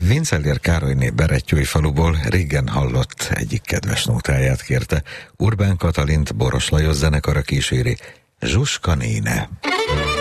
Vincellér Károlyné Berettyói faluból régen hallott egyik kedves nótáját kérte. Urbán Katalint Boros Lajos zenekara kíséri, Zsuska néne.